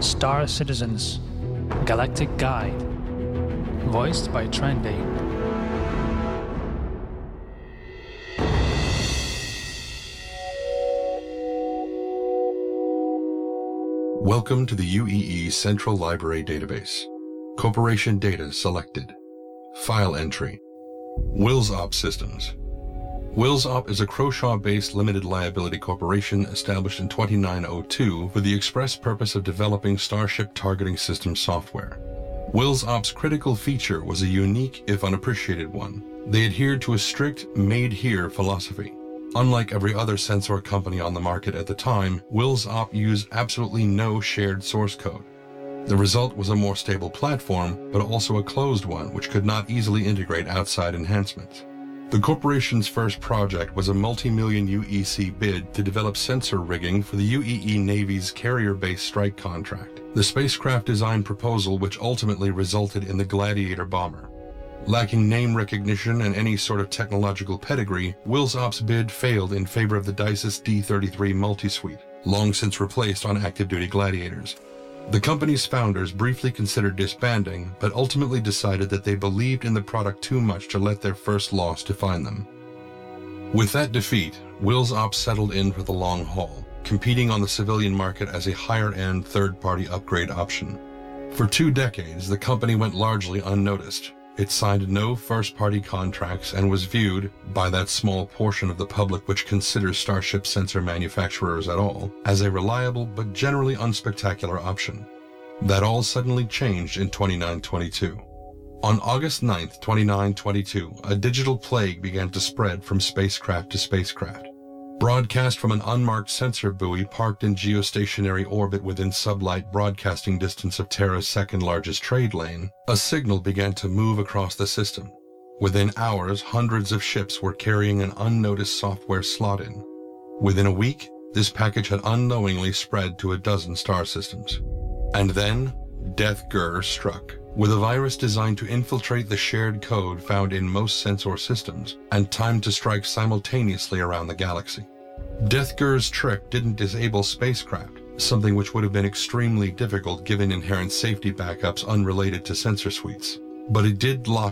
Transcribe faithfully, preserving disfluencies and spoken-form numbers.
Star Citizens Galactic Guide, voiced by Trendy. Welcome to the U E E Central Library Database. Corporation data selected. File entry. WillsOp Systems. WillsOp is a Croshaw-based limited liability corporation established in twenty-nine oh two for the express purpose of developing Starship targeting system software. WillsOp's critical feature was a unique, if unappreciated one. They adhered to a strict made-here philosophy. Unlike every other sensor company on the market at the time, WillsOp used absolutely no shared source code. The result was a more stable platform, but also a closed one which could not easily integrate outside enhancements. The corporation's first project was a multi-million U E C bid to develop sensor rigging for the U E E Navy's carrier-based strike contract, the spacecraft design proposal which ultimately resulted in the Gladiator bomber. Lacking name recognition and any sort of technological pedigree, WillsOp's bid failed in favor of the DISYS D thirty-three multi-suite, long since replaced on active-duty Gladiators. The company's founders briefly considered disbanding, but ultimately decided that they believed in the product too much to let their first loss define them. With that defeat, WillsOp settled in for the long haul, competing on the civilian market as a higher-end third-party upgrade option. For two decades, the company went largely unnoticed. It signed no first-party contracts and was viewed, by that small portion of the public which considers Starship sensor manufacturers at all, as a reliable but generally unspectacular option. That all suddenly changed in twenty-nine twenty-two. On August ninth, twenty-nine twenty-two, a digital plague began to spread from spacecraft to spacecraft. Broadcast from an unmarked sensor buoy parked in geostationary orbit within sublight broadcasting distance of Terra's second-largest trade lane, a signal began to move across the system. Within hours, hundreds of ships were carrying an unnoticed software slot-in. Within a week, this package had unknowingly spread to a dozen star systems. And then, Death Gur struck, with a virus designed to infiltrate the shared code found in most sensor systems and timed to strike simultaneously around the galaxy. Death Gur's trick didn't disable spacecraft, something which would have been extremely difficult given inherent safety backups unrelated to sensor suites, but it did lock